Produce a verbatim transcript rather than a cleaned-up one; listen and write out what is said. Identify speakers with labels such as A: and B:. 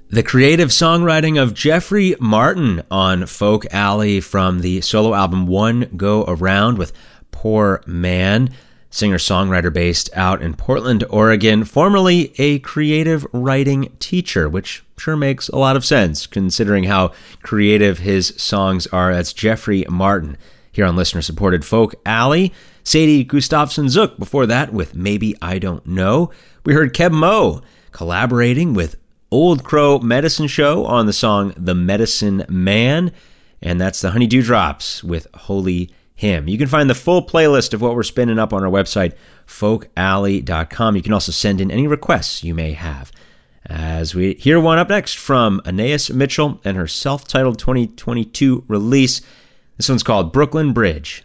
A: The creative songwriting of Jeffrey Martin on Folk Alley from the solo album One Go Around with Poor Man, singer-songwriter based out in Portland, Oregon, formerly a creative writing teacher, which sure makes a lot of sense considering how creative his songs are. That's Jeffrey Martin here on listener-supported Folk Alley. Sadie Gustafson Zook before that with Maybe I Don't Know. We heard Keb Mo collaborating with Old Crow Medicine Show on the song The Medicine Man, and that's the Honey Dewdrops with Holy Hymn. You can find the full playlist of what we're spinning up on our website, folk alley dot com. You can also send in any requests you may have. As we hear one up next from Anais Mitchell and her self-titled twenty twenty-two release. This one's called Brooklyn Bridge.